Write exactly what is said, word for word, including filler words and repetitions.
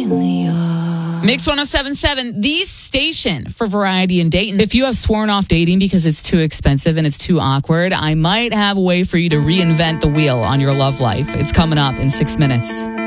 Mix one oh seven point seven, the station for variety in Dayton. If you have sworn off dating because it's too expensive and it's too awkward, I might have a way for you to reinvent the wheel on your love life. It's coming up in six minutes.